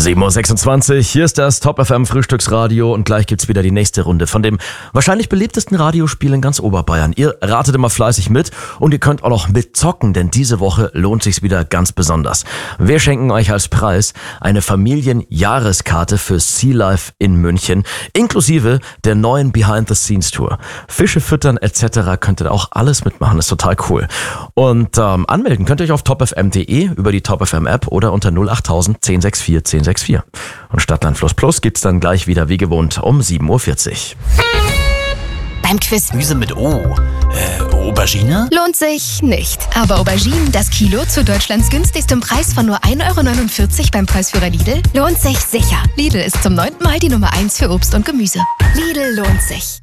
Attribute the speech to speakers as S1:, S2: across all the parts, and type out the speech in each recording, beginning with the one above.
S1: 7.26 Uhr, hier ist das Top FM Frühstücksradio und gleich gibt's wieder die nächste Runde von dem wahrscheinlich beliebtesten Radiospiel in ganz Oberbayern. Ihr ratet immer fleißig mit und ihr könnt auch noch mitzocken, denn diese Woche lohnt sich's wieder ganz besonders. Wir schenken euch als Preis eine Familienjahreskarte für Sea Life in München, inklusive der neuen Behind-the-Scenes-Tour. Fische füttern etc. könnt ihr auch alles mitmachen, ist total cool. Und anmelden könnt ihr euch auf topfm.de, über die Top FM App oder unter 08000 1064 1064. Und Stadtland Fluss Plus gibt's dann gleich wieder wie gewohnt um 7.40 Uhr.
S2: Beim Quiz
S3: Gemüse mit O. Aubergine?
S2: lohnt sich nicht. Aber Auberginen, das Kilo zu Deutschlands günstigstem Preis von nur 1,49 € beim Preisführer Lidl, lohnt sich sicher. Lidl ist zum 9. Mal die Nummer 1 für Obst und Gemüse. Lidl lohnt sich.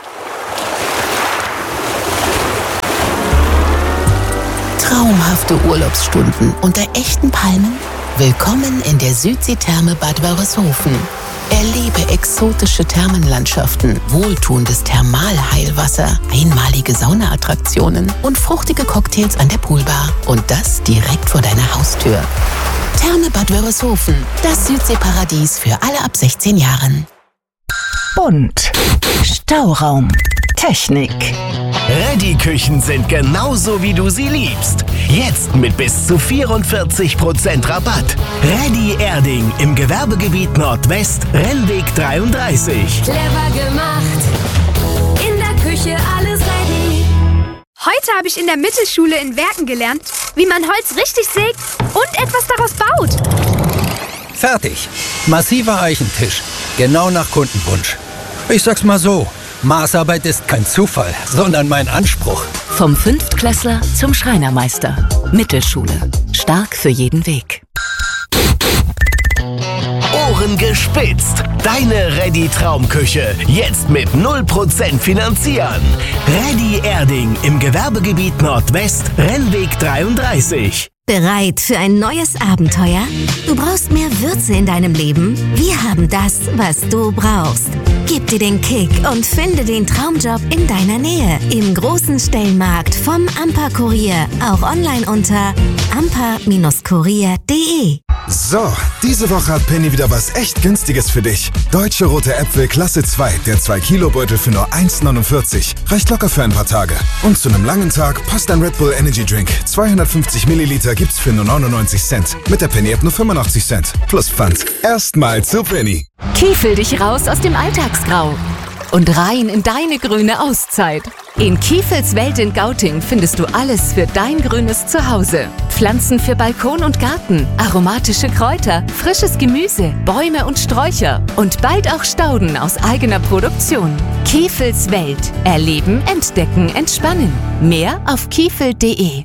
S4: Traumhafte Urlaubsstunden unter echten Palmen? Willkommen in der Südseetherme Bad Wörishofen. Erlebe exotische Thermenlandschaften, wohltuendes Thermalheilwasser, einmalige Saunaattraktionen und fruchtige Cocktails an der Poolbar. Und das direkt vor deiner Haustür. Therme Bad Wörishofen, das Südseeparadies für alle ab 16 Jahren.
S5: Bunt. Stauraum. Technik.
S3: Reddy-Küchen sind genauso, wie du sie liebst. Jetzt mit bis zu 44% Rabatt. Reddy Erding im Gewerbegebiet Nordwest, Rennweg 33.
S6: Clever gemacht, in der Küche alles ready.
S7: Heute habe ich in der Mittelschule in Werken gelernt, wie man Holz richtig sägt und etwas daraus baut.
S8: Fertig. Massiver Eichentisch. Genau nach Kundenwunsch. Ich sag's mal so, Maßarbeit ist kein Zufall, sondern mein Anspruch.
S5: Vom Fünftklässler zum Schreinermeister. Mittelschule. Stark für jeden Weg.
S3: Ohren gespitzt. Deine Reddy Traumküche. Jetzt mit 0% finanzieren. Reddy Erding im Gewerbegebiet Nordwest, Rennweg 33.
S9: Bereit für ein neues Abenteuer? Du brauchst mehr Würze in deinem Leben? Wir haben das, was du brauchst. Gib dir den Kick und finde den Traumjob in deiner Nähe. Im großen Stellmarkt vom Amper-Kurier. Auch online unter amper-kurier.de.
S10: So, diese Woche hat Penny wieder was echt Günstiges für dich. Deutsche rote Äpfel Klasse 2, der 2-Kilo-Beutel für nur 1,49. Reicht locker für ein paar Tage. Und zu einem langen Tag passt ein Red Bull Energy Drink. 250 Milliliter gibt's für nur 99 Cent. Mit der Penny-App nur 85 Cent. Plus Pfand. Erstmal zu Penny.
S5: Kiefel dich raus aus dem Alltagsgrau und rein in deine grüne Auszeit. In Kiefels Welt in Gauting findest du alles für dein grünes Zuhause. Pflanzen für Balkon und Garten, aromatische Kräuter, frisches Gemüse, Bäume und Sträucher und bald auch Stauden aus eigener Produktion. Kiefels Welt. Erleben, entdecken, entspannen. Mehr auf kiefel.de.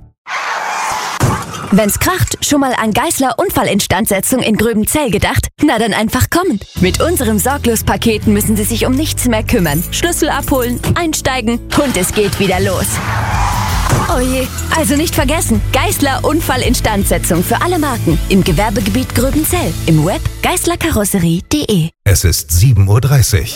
S11: Wenn's kracht, schon mal an Geissler Unfallinstandsetzung in Gröbenzell gedacht? Na dann einfach kommen. Mit unserem Sorglos-Paket müssen Sie sich um nichts mehr kümmern. Schlüssel abholen, einsteigen und es geht wieder los. Oh je, also nicht vergessen, Geissler Unfallinstandsetzung für alle Marken im Gewerbegebiet Gröbenzell. Im Web geisslerkarosserie.de.
S12: Es ist 7.30 Uhr.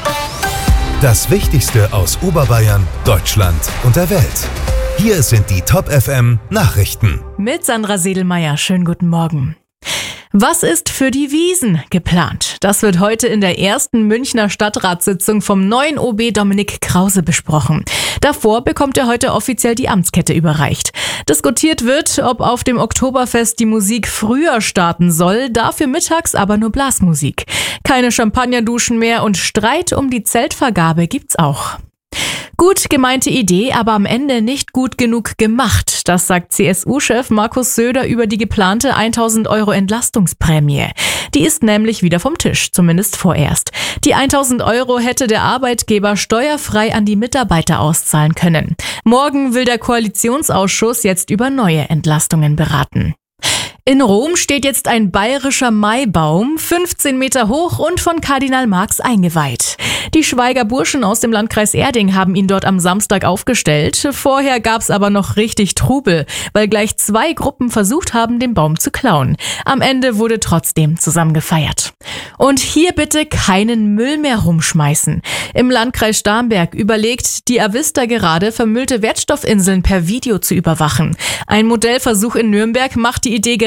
S12: Das Wichtigste aus Oberbayern, Deutschland und der Welt. Hier sind die Top FM Nachrichten.
S13: Mit Sandra Sedelmeier. Schönen guten Morgen. Was ist für die Wiesn geplant? Das wird heute in der ersten Münchner Stadtratssitzung vom neuen OB Dominik Krause besprochen. Davor bekommt er heute offiziell die Amtskette überreicht. Diskutiert wird, ob auf dem Oktoberfest die Musik früher starten soll, dafür mittags aber nur Blasmusik. Keine Champagnerduschen mehr und Streit um die Zeltvergabe gibt's auch. Gut gemeinte Idee, aber am Ende nicht gut genug gemacht. Das sagt CSU-Chef Markus Söder über die geplante 1.000 € Entlastungsprämie. Die ist nämlich wieder vom Tisch, zumindest vorerst. Die 1.000 € hätte der Arbeitgeber steuerfrei an die Mitarbeiter auszahlen können. Morgen will der Koalitionsausschuss jetzt über neue Entlastungen beraten. In Rom steht jetzt ein bayerischer Maibaum, 15 Meter hoch und von Kardinal Marx eingeweiht. Die Schweiger Burschen aus dem Landkreis Erding haben ihn dort am Samstag aufgestellt. Vorher gab's aber noch richtig Trubel, weil gleich 2 Gruppen versucht haben, den Baum zu klauen. Am Ende wurde trotzdem zusammen gefeiert. Und hier bitte keinen Müll mehr rumschmeißen. Im Landkreis Starnberg überlegt die Avista gerade, vermüllte Wertstoffinseln per Video zu überwachen. Ein Modellversuch in Nürnberg macht die Idee gerade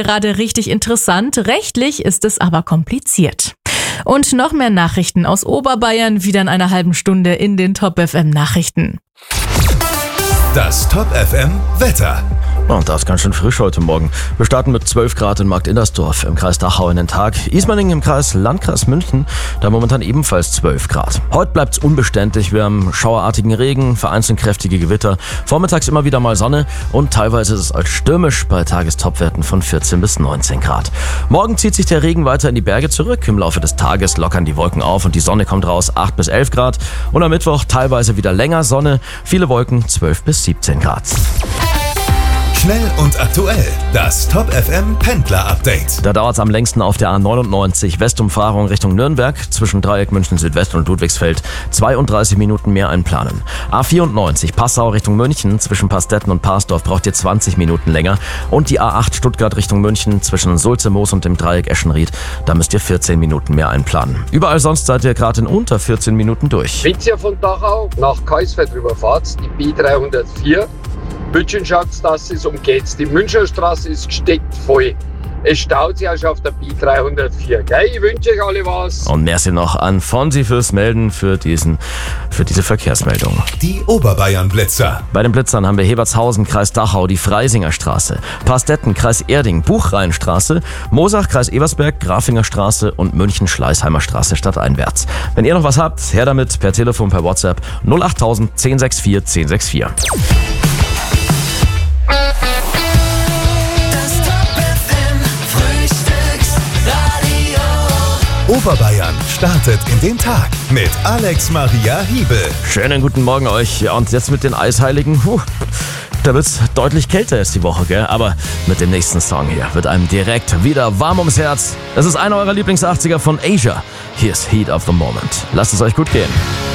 S13: gerade richtig interessant, rechtlich ist es aber kompliziert. Und noch mehr Nachrichten aus Oberbayern wieder in einer halben Stunde in den Top FM Nachrichten.
S12: Das Top FM Wetter.
S1: Und da ist ganz schön frisch heute Morgen. Wir starten mit 12 Grad in Markt-Indersdorf im Kreis Dachau in den Tag. Ismaning im Landkreis München, da momentan ebenfalls 12 Grad. Heute bleibt's unbeständig. Wir haben schauerartigen Regen, vereinzelt kräftige Gewitter. Vormittags immer wieder mal Sonne und teilweise ist es als stürmisch bei Tagestopwerten von 14 bis 19 Grad. Morgen zieht sich der Regen weiter in die Berge zurück. Im Laufe des Tages lockern die Wolken auf und die Sonne kommt raus, 8 bis 11 Grad. Und am Mittwoch teilweise wieder länger Sonne, viele Wolken, 12 bis 17 Grad.
S12: Schnell und aktuell. Das Top FM Pendler Update.
S1: Da dauert es am längsten auf der A99 Westumfahrung Richtung Nürnberg zwischen Dreieck München Südwest und Ludwigsfeld. 32 Minuten mehr einplanen. A94 Passau Richtung München zwischen Pastetten und Parsdorf braucht ihr 20 Minuten länger. Und die A8 Stuttgart Richtung München zwischen Sulze-Moos und dem Dreieck Eschenried. Da müsst ihr 14 Minuten mehr einplanen. Überall sonst seid ihr gerade in unter 14 Minuten durch.
S14: Wenn ihr von Dachau nach Keusfeld rüberfahrt, die B304, Bütchenschatz, um geht's. Die Müncherstraße ist gesteckt voll. Es staut sich auch schon auf der B304. Gell? Ich wünsche euch alle was.
S1: Und merci noch an Fonsi fürs Melden für diese Verkehrsmeldung.
S12: Die Oberbayern-Blitzer.
S1: Bei den Blitzern haben wir Hebertshausen, Kreis Dachau, die Freisinger Straße, Pastetten, Kreis Erding, Buchrheinstraße, Moosach, Kreis Ebersberg, Grafinger Straße und München, Schleißheimer Straße stadteinwärts. Wenn ihr noch was habt, her damit per Telefon, per WhatsApp 08000 1064 1064.
S12: Oberbayern startet in den Tag mit Alex Maria Hiebel.
S1: Schönen guten Morgen euch. Ja, und jetzt mit den Eisheiligen. Da wird's deutlich kälter jetzt die Woche, gell? Aber mit dem nächsten Song hier wird einem direkt wieder warm ums Herz. Das ist einer eurer Lieblings-80er von Asia. Hier ist Heat of the Moment. Lasst es euch gut gehen.